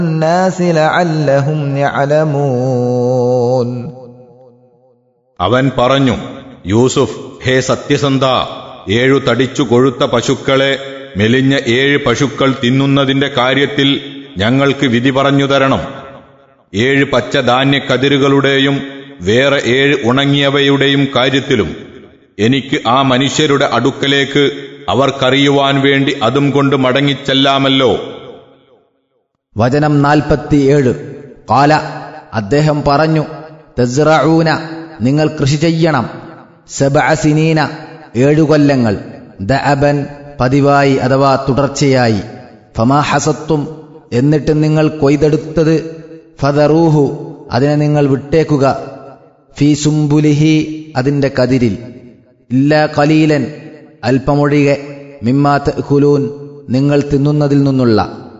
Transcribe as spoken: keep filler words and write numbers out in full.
الناس لعلهم يعلمون. അവൻ പറഞ്ഞു, യൂസുഫ്, ഹേ സത്യസന്ധ, ഏഴു തടിച്ചു കൊഴുത്ത പശുക്കളെ മെലിഞ്ഞ ഏഴ് പശുക്കൾ തിന്നുന്നതിന്റെ കാര്യത്തിൽ ഞങ്ങൾക്ക് വിധി പറഞ്ഞു തരണം. ഏഴ് പച്ചധാന്യക്കതിരുകളുടെയും വേറെ ഏഴ് ഉണങ്ങിയവയുടെയും കാര്യത്തിലും എനിക്ക് ആ മനുഷ്യരുടെ അടുക്കലേക്ക് അവർക്കറിയുവാൻ വേണ്ടി അതും കൊണ്ട് മടങ്ങിച്ചെല്ലാമല്ലോ. വചനം നാൽപ്പത്തിയേഴ്. ഖാല, അദ്ദേഹം പറഞ്ഞു, തസ്റഊന, നിങ്ങൾ കൃഷി ചെയ്യണം, സബഅ സിനീന, ഏഴു കൊല്ലങ്ങൾ, ദഅബൻ, പതിവായി അഥവാ തുടർച്ചയായി, ഫമാ ഹസത്തും, എന്നിട്ട് നിങ്ങൾ കൊയ്തെടുത്തത്, ഫദറൂഹു, അതിനെ നിങ്ങൾ വിട്ടേക്കുക, ഫീ സുംബുലിഹി, അതിന്റെ കതിരിൽ, ഇല്ലാ ഖലീലൻ, അല്പമൊഴികെ, മിമ്മാ തഅ്കുലൂൻ, നിങ്ങൾ തിന്നുന്നതിൽ നിന്നുള്ള.